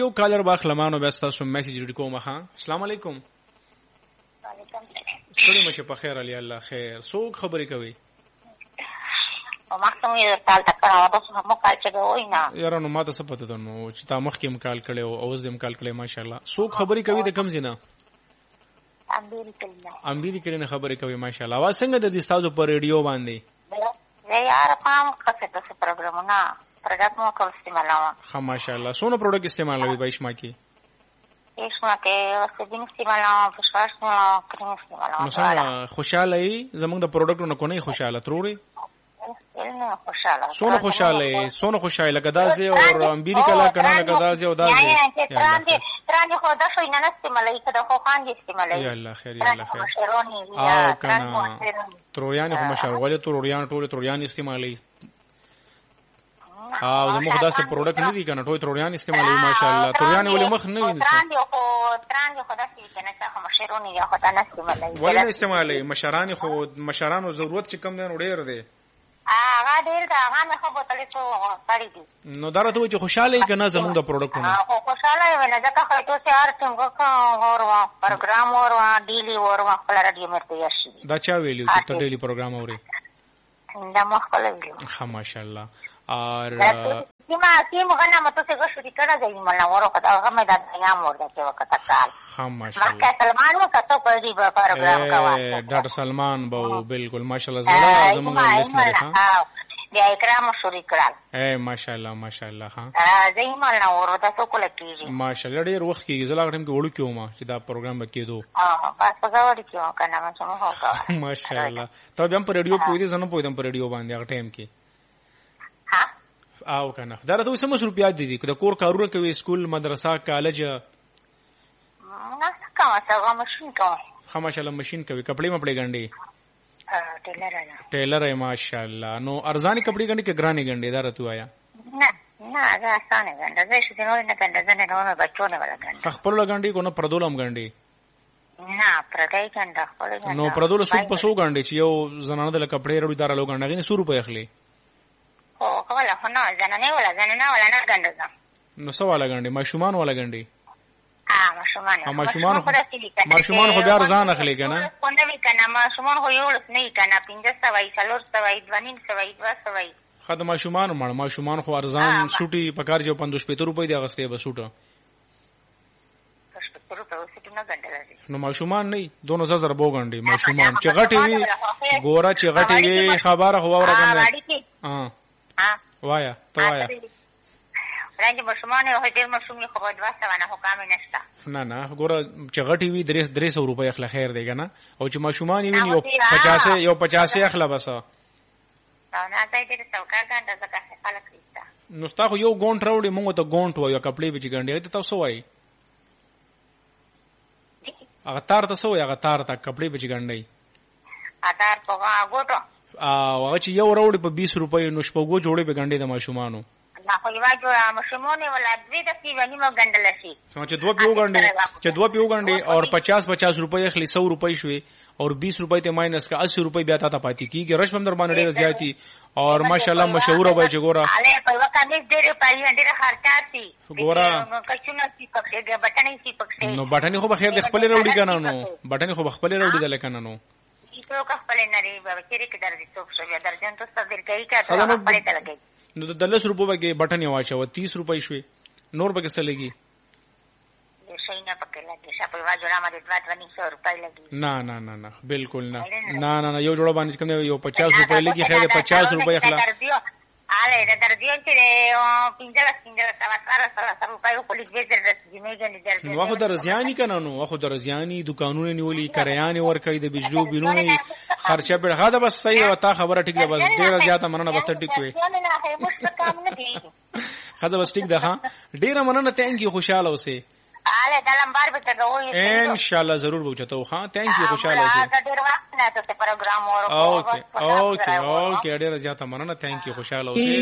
یو کالر باخلمانو بیا تاسو میسج ریډ کوم ها. السلام علیکم. ستړي مشه په خیر علي الله خیر. څوک خبرې کوي؟ او مخکې مې کال تکړه اوس هم کال چې وای نه یاره نو ماته څه پته ده نو چې تا مخکې هم کال کړی او اوس دې هم کال کړی ماشاءالله. څوک خبرې کوي د کم ځای نه؟ امبیری کړي نه خبرې کوي ماشاءالله. اواز څنګه د دې تاسو په ریډیو باندې؟ یار پام کسه تاسو پروګرامونه پروډکټ مو کول استعمالوم. ها ماشاءالله. سونه پروډکټ استعمالوي بایشما کې؟ ایشما کې وسدین استعمالوم فشاش نو کریم استعمالوم. نو څنګه خوشاله ای زمونږ د پروډکټونو کو نه خوشاله تروري؟ سونه خوشاله سونه خوشاله لکه دازه او امبیری کلا کنه لکه دازه او دازه ترانه خو دا شوی نه استعمالوي کده خو خان دي استعمالوي. یا الله خیر یا الله خیر. او کنه تروریان خو مشاوله تروریان ټول تروریان استعمالوي. زموږ داسې پروډکټ نه دي کنه ټول تروریان استعمالوي ماشاءالله. تروریان ولې مخ نه ویني؟ ترانه خو داسې کنه چې مشرونی یا خو دا نه استعمالوي. ولې استعمالوي؟ مشران خو مشرانو ضرورت چې کم دی نو ډیر دی. هغه ډیر دا هغه خو بوتلې څو پړې دي. نو درته چې خوشاله کنه زموږ د پروډکټونو خوشاله یم نه ځکه خو ته هر څنګه وروا پروګرام وروا ډیلی وروا خپل رادیو مرته یشي. دا چا ویلو چې ته ډیلی پروګرام اوري؟ دا مخکله ویلو. ها ماشاءالله. اور سیما غنا مته څنګه شروع کړه ځای مله ورو خدای هغه مې دا دنیا مور دا چې وخت کال. ها ماشاءالله. مکه سلمان وکړو په دې پروګرام کاوه. ډاکټر سلمان به بالکل ماشاءالله زړه زموږ لسنر ها. بیا اکرام شروع کړل. ماشاءالله ماشاءالله. ها ځای مله ورو دا څه کول کیږي ماشاءالله. ډیر وخت کیږي زلا ټیم کې وړو کیوم چې دا پروګرام وکړو. بس په وړو کیوم کنه ما څنګه هوکا ماشاءالله. ته بیا په ریډیو پوي دي زنه پوي دم په ریډیو باندې هغه ټیم کې او کنه دا راته سم مصروفیات دي د کور کارونه کوي اسکول مدرسه کالج نه کوم څه ماشين کوم. ماشاءالله ماشين کوي کپڑے مپڑے ګنډي ټیلر ماشاءالله. نو ارزاني کپڑے ګنډي کې ګراني ګنډي دا راته وایا؟ نه دا اسانه ګنډه زه شته نو نه ګنډه زنه نو بچونه ولا ګنډه خپل لګنډي کو نه پردولم ګنډي؟ نه پردای ګنډه خپل ګنډه. نو پردول سو پسو ګنډي چې یو زنانه د کپڑے وروي دار لو ګنډه غني 100 روپے اخلي. او کوله خو نه زنانه ولا نه ګنډه. نو څه والا ګنډي؟ ماشومان والا ګنډي؟ ماشومان خو بیا ارزان اخلي کنه. خو نه وی کنه ماشومان خو یو نه کنه 1500 400 2200 خد ماشومان خو ارزان سوټي پکار جو 550 روپے دی اغسته به سوټه. نو ماشومان نه 2000 بو ګنډي ماشومان چې غټي وي ګورا چې غټي وي خبره هو ورغنه. وایا ته وایا رنګ ماشومان یو هټیر ماشوم خو په 200 نه حکم نشته. نه ګوره چې غټي وي 300 روپے اخله خیر دی کنه. او چې ماشومان وي یو 50 اخله بس. نه ځای دې څوکا ګنډه ځکه خلک کیسه. نو تاسو یو ګونټ راوړي موږ ته ګونټ وایو کپڑے به چې ګنډي ته تاسو وایي هغه تار تاسو وایي هغه تار تا کپڑے به چې ګنډي اتار په غوټو هغه چې یو راوړي په 20 روپے نو شپږو جوړې به ګنډي د ماشومانو. نه خو یو جوړه ماشومونه ولا دوی د سی ونی مو ګنډل شي چې دوه پیو ګنډي اور 50 روپے اخلي 100 روپے شوي اور 20 روپے ته ماینس کا 80 روپے بیا تا پاتې کیږي. رشم در باندې ډېر زیاتی اور ماشاءالله مشهور وای چې ګوره علي په وکه دې ډېر پالي ډېر خرچاتي ګوره کچونه سی پکې بټنې سی پکې. نو بټنې خو بخیر د خپل راوړي کنه. نو بټنې خو خپل راوړي دل کنه. نو څو خپل نری به کېری کې درځي څو شو بیا درځن ته صدر کوي کا ته خپل ته لګي. نو د 10 روپے کې بټنې واچو 30 روپے شوي نور به څه لګي؟ شینه پکې لګي شپه واجوړه مده 2200 روپے لګي. نه بالکل نه یو جوړه باندې کوم یو 50 روپے لګي خیر 50 روپے اخلا آله دا درځي چې 15 روپے په لیک وزر راځي نه ګنې نو خو درځياني کنه. نو خو درځياني دکانونه نیولي کریانه ور کوي د بجلو بینونه خرچه به غاده بس صحیح وتا خبره ټیک ده بس ډیره زیاته مننه بس ټیک وي خاطر بس ټیک ده. ها ډیره مننه ثانک یو خوشاله اوسه. آله دا لمبار به تګوي ان شاء الله ضرور بوچته. ها ثانک یو خوشاله اوسه. دا ډیر وخت نه ته پروګرام ورو اوکے ډیره زیاته مننه ثانک یو خوشاله اوسه.